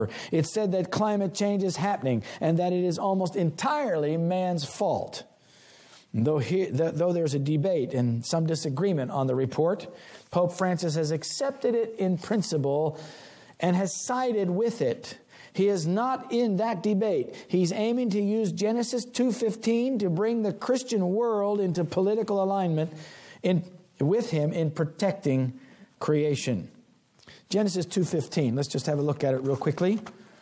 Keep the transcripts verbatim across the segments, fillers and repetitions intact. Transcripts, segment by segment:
It said that climate change is happening and that it is almost entirely man's fault. Though, he, though there's a debate and some disagreement on the report, Pope Francis has accepted it in principle and has sided with it. He is not in that debate. He's aiming to use Genesis two fifteen to bring the Christian world into political alignment in, with him in protecting creation. Genesis two fifteen. Let's just have a look at it real quickly.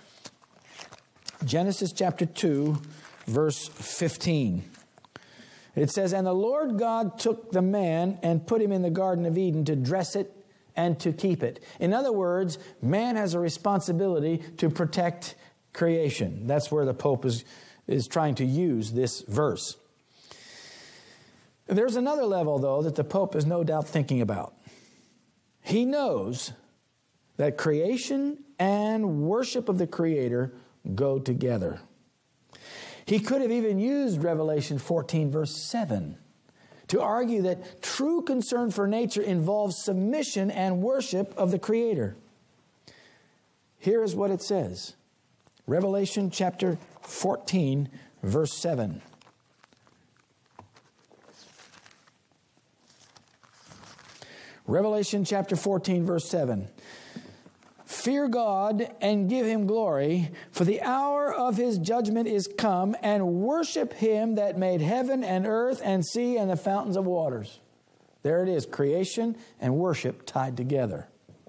Genesis chapter two, verse fifteen. It says, "And the Lord God took the man and put him in the Garden of Eden to dress it and to keep it." In other words, man has a responsibility to protect creation. That's where the Pope is, is trying to use this verse. There's another level, though, that the Pope is no doubt thinking about. He knows that creation and worship of the Creator go together. He could have even used Revelation fourteen, verse seven, to argue that true concern for nature involves submission and worship of the Creator. Here is what it says. Revelation chapter fourteen, verse seven. Revelation chapter fourteen, verse seven. "Fear God and give Him glory, for the hour of His judgment is come, and worship Him that made heaven and earth and sea and the fountains of waters." There it is, creation and worship tied together.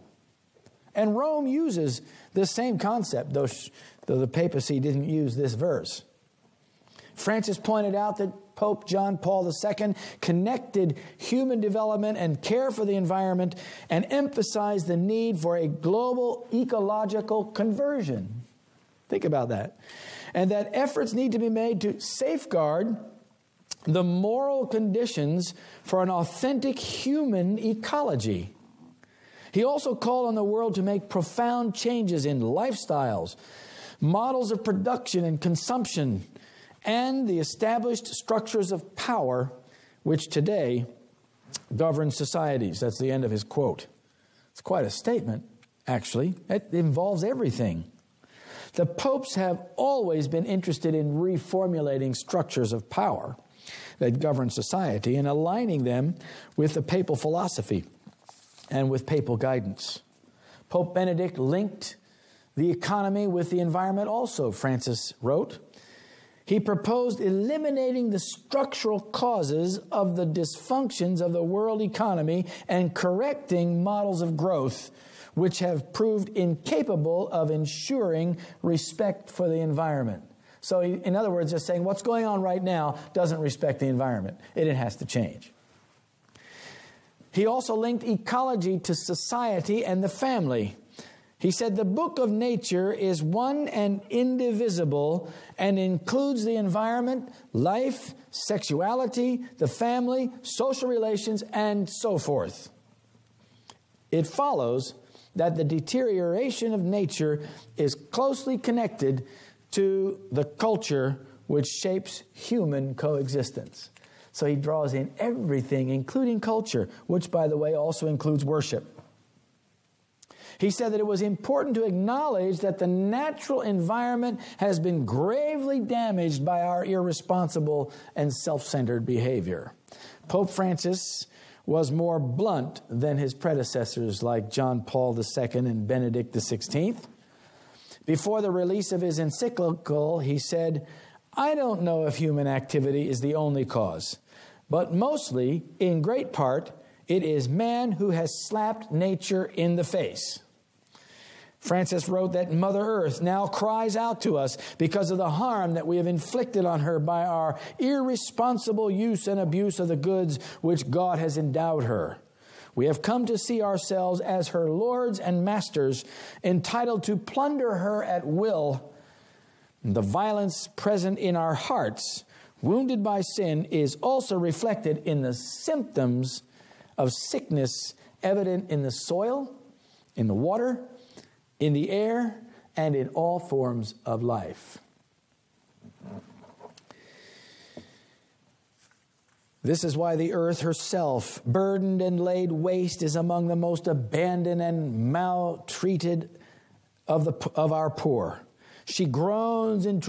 And Rome uses this same concept, though, though the papacy didn't use this verse. Francis pointed out that Pope John Paul the Second connected human development and care for the environment and emphasized the need for a global ecological conversion. Think about that. And that efforts need to be made to safeguard the moral conditions for an authentic human ecology. He also called on the world to make profound changes in lifestyles, models of production and consumption, and the established structures of power which today govern societies. That's the end of his quote. It's quite a statement, actually. It involves everything. The popes have always been interested in reformulating structures of power that govern society and aligning them with the papal philosophy and with papal guidance. Pope Benedict linked the economy with the environment also, Francis wrote. He proposed eliminating the structural causes of the dysfunctions of the world economy and correcting models of growth which have proved incapable of ensuring respect for the environment. So he, in other words, just saying what's going on right now doesn't respect the environment. It, it has to change. He also linked ecology to society and the family. He said the book of nature is one and indivisible and includes the environment, life, sexuality, the family, social relations, and so forth. It follows that the deterioration of nature is closely connected to the culture which shapes human coexistence. So he draws in everything, including culture, which, by the way, also includes worship. He said that it was important to acknowledge that the natural environment has been gravely damaged by our irresponsible and self-centered behavior. Pope Francis was more blunt than his predecessors like John Paul the Second and Benedict the Sixteenth. Before the release of his encyclical, he said, "I don't know if human activity is the only cause, but mostly, in great part, it is man who has slapped nature in the face." Francis wrote that Mother Earth now cries out to us because of the harm that we have inflicted on her by our irresponsible use and abuse of the goods which God has endowed her. We have come to see ourselves as her lords and masters, entitled to plunder her at will. The violence present in our hearts, wounded by sin, is also reflected in the symptoms of sickness evident in the soil, in the water, in the air, and in all forms of life. This is why the earth herself, burdened and laid waste, is among the most abandoned and maltreated of the of our poor. She groans in